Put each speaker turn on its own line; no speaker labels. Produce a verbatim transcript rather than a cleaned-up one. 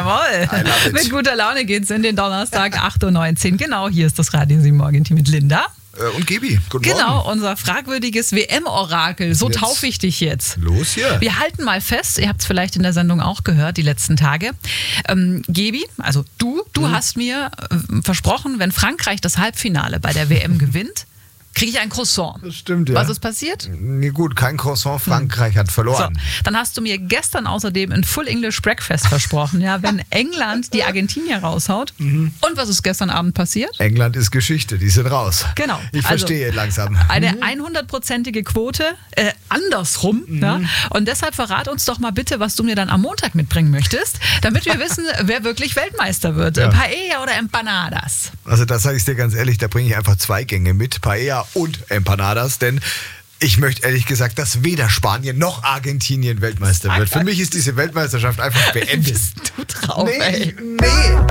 Jawohl.
love it.
Mit guter Laune geht's in den Donnerstag, acht Uhr neunzehn. Genau, hier ist das Radio sieben Morgen-Team mit Linda.
Äh, Und Gebi, guten
Genau,
Morgen.
unser fragwürdiges W M-Orakel. So
Jetzt.
taufe ich dich jetzt.
Los hier.
Wir halten mal fest, ihr habt es vielleicht in der Sendung auch gehört, die letzten Tage. Ähm, Gebi, also du, du
Mhm.
hast mir äh, versprochen, wenn Frankreich das Halbfinale bei der W M gewinnt, kriege ich ein Croissant.
Das stimmt, ja.
Was ist passiert?
Nee, gut, kein Croissant. Frankreich hat
So,
verloren.
dann hast du mir gestern außerdem ein Full English Breakfast versprochen, ja, wenn England die Argentinier raushaut.
Mhm.
Und was ist gestern Abend passiert?
England ist Geschichte, die sind raus.
Genau.
Ich
Also,
verstehe langsam.
Eine hundertprozentige Quote, äh, andersrum.
Mhm.
Ja? Und deshalb verrat uns doch mal bitte, was du mir dann am Montag mitbringen möchtest, damit wir wissen, wer wirklich Weltmeister wird.
Ja.
Paella oder Empanadas?
Also das sage ich dir ganz ehrlich, da bringe ich einfach zwei Gänge mit, Paella und Empanadas, denn ich möchte ehrlich gesagt, dass weder Spanien noch Argentinien Weltmeister wird. Für mich ist diese Weltmeisterschaft einfach beendet.
Bist du drauf,
Nee,
ey?
ich- nee.